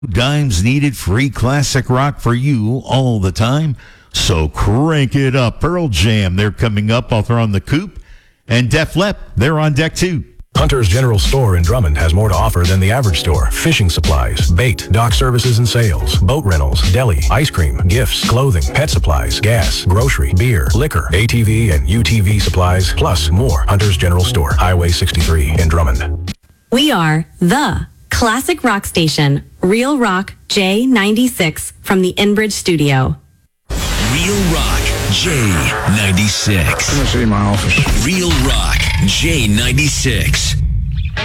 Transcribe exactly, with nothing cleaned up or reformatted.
Dimes needed, free classic rock for you all the time. So crank it up. Pearl Jam, they're coming up. I'll throw on the coupe. And Def Lep, they're on deck too. Hunter's General Store in Drummond has more to offer than the average store. Fishing supplies, bait, dock services and sales, boat rentals, deli, ice cream, gifts, clothing, pet supplies, gas, grocery, beer, liquor, A T V and U T V supplies, plus more. Hunter's General Store, Highway sixty-three in Drummond. We are the classic rock station, Real Rock J ninety-six from the Inbridge studio. Real Rock J ninety-six. Let me see my office. Real Rock J ninety-six.